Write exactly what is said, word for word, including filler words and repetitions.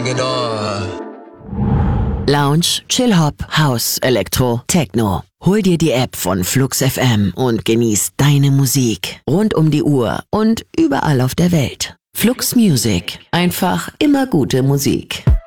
Genau. Lounge, Chill-Hop, House, Elektro, Techno. Hol dir die App von Flux F M und genieß deine Musik. Rund um die Uhr und überall auf der Welt. Flux Music. Einfach immer gute Musik.